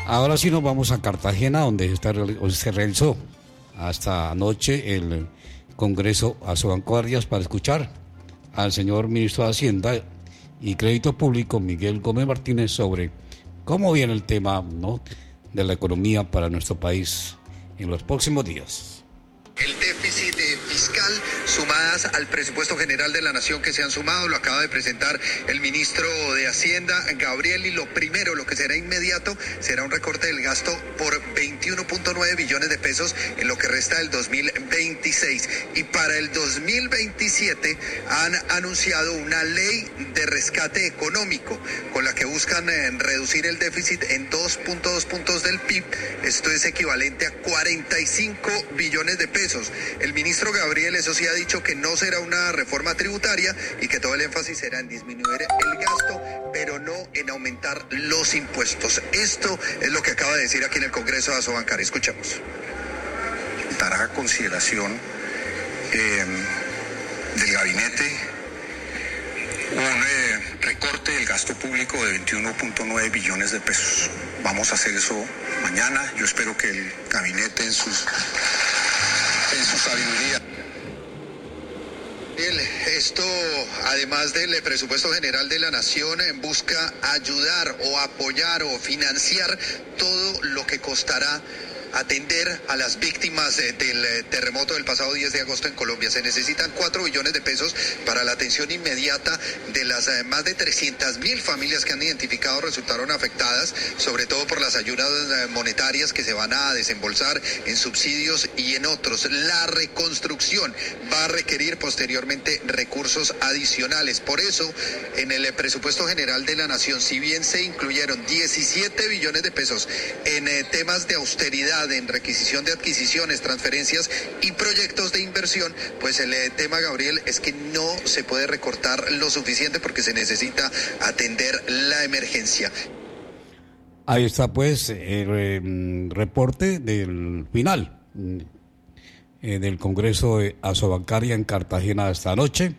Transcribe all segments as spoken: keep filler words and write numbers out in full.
Ahora sí nos vamos a Cartagena, donde está, se realizó hasta anoche el Congreso Asobancarrias para escuchar al señor ministro de Hacienda y Crédito Público, Miguel Gómez Martínez, sobre cómo viene el tema, ¿no?, de la economía para nuestro país en los próximos días. El déficit fiscal sumadas al presupuesto general de la nación que se han sumado, lo acaba de presentar el ministro de Hacienda, Gabriel, y lo primero, lo que será inmediato, será un recorte del gasto por veintiuno punto nueve billones de pesos en lo que resta del dos mil veintiséis. Y para el dos mil veintisiete han anunciado una ley de rescate económico con la que buscan eh, reducir el déficit en dos punto dos puntos del P I B. Esto es equivalente a cuarenta y cinco billones de pesos. El ministro Gabriel, eso sí, ha dicho que no será una reforma tributaria y que todo el énfasis será en disminuir el gasto, pero no en aumentar los impuestos. Esto es lo que acaba de decir aquí en el Congreso de Asobancar. Escuchemos. Dará a consideración eh, del gabinete un eh, recorte del gasto público de veintiuno punto nueve billones de pesos. Vamos a hacer eso mañana. Yo espero que el gabinete en sus en su sabiduría. Esto, además del presupuesto general de la nación, busca ayudar o apoyar o financiar todo lo que costará atender a las víctimas del terremoto del pasado diez de agosto en Colombia. Se necesitan cuatro billones de pesos para la atención inmediata de las más de trescientas mil familias que han identificado resultaron afectadas, sobre todo por las ayudas monetarias que se van a desembolsar en subsidios y en otros. La reconstrucción va a requerir posteriormente recursos adicionales. Por eso, en el presupuesto general de la nación, si bien se incluyeron diecisiete billones de pesos en temas de austeridad, en requisición de adquisiciones, transferencias y proyectos de inversión, pues el eh, tema, Gabriel, es que no se puede recortar lo suficiente porque se necesita atender la emergencia. Ahí está pues el eh, reporte del final eh, del Congreso de Asobancaria en Cartagena esta noche.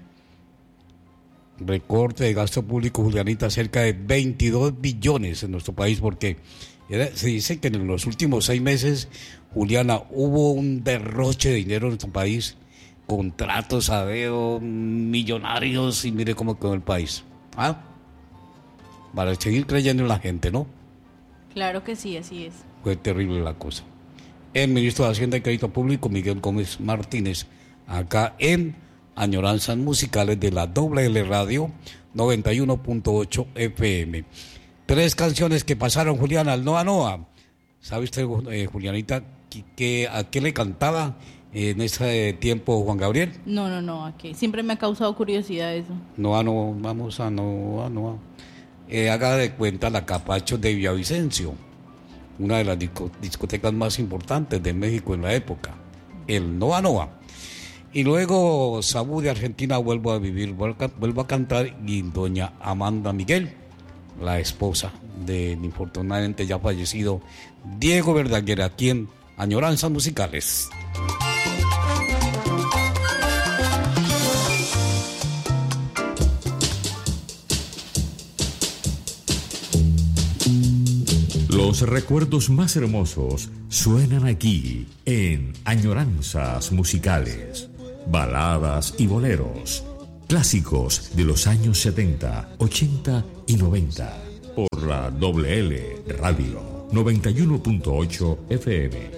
Recorte de gasto público, Julianita, cerca de veintidós billones en nuestro país, porque Era, se dice que en los últimos seis meses, Juliana, hubo un derroche de dinero en nuestro país, contratos a dedo, millonarios, y mire cómo quedó el país. ¿Ah? Para seguir creyendo en la gente, ¿no? Claro que sí, así es. Fue terrible la cosa. El ministro de Hacienda y Crédito Público, Miguel Gómez Martínez, acá en Añoranzas Musicales de la Doble L Radio noventa y uno punto ocho F M. Tres canciones que pasaron, Juliana, al Noa Noa. ¿Sabe usted, eh, Julianita, que, que, a qué le cantaba en ese tiempo Juan Gabriel? No, no, no, ¿a qué? Siempre me ha causado curiosidad eso. Noa Noa, vamos a Noa Noa. Eh, haga de cuenta la Capacho de Villavicencio, una de las disco, discotecas más importantes de México en la época. El Noa Noa. Y luego Sabú de Argentina, Vuelvo a Vivir, vuelvo a cantar, y doña Amanda Miguel, la esposa del infortunadamente ya fallecido Diego Verdaguer, aquí en Añoranzas Musicales. Los recuerdos más hermosos suenan aquí en Añoranzas Musicales. Baladas y boleros, clásicos de los años setenta, ochenta y noventa, por la Doble L Radio noventa y uno punto ocho F M.